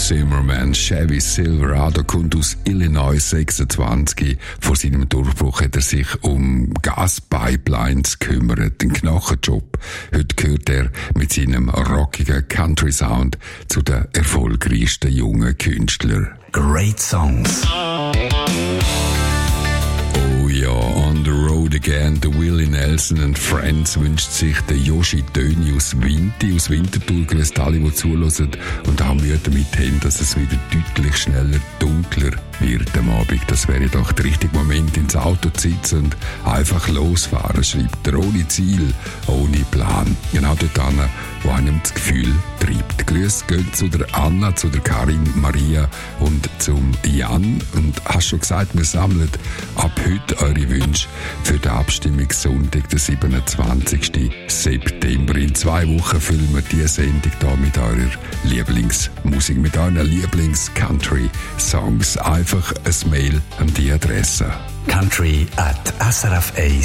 Zimmerman, Chevy Silverado, kommt aus Illinois, 26. Vor seinem Durchbruch hat er sich um Gaspipelines gekümmert, den Knochenjob. Heute gehört er mit seinem rockigen Country-Sound zu den erfolgreichsten jungen Künstlern. Great Songs. Oh ja, On the Road Again, der Willie Nelson and Friends wünscht sich der Joshi Töni aus Winterthur. Grüßt alle, die zuhören und auch Mühe damit haben, dass es wieder deutlich schneller dunkler wird am Abend. Das wäre doch der richtige Moment, ins Auto zu sitzen und einfach losfahren, schreibt er, ohne Ziel, ohne Plan. Genau dort an, wo einem das Gefühl treibt. Grüße gehen zu der Anna, zu der Karin, Maria und zum Jan. Und hast schon gesagt, wir sammeln ab heute eure Wünsche für den Abstimmungssonntag, den 27. September. In 2 Wochen füllen wir diese Sendung hier mit eurer Lieblingsmusik, mit euren Lieblings-Country-Songs. Einfach ein Mail an die Adresse country@srf1.ch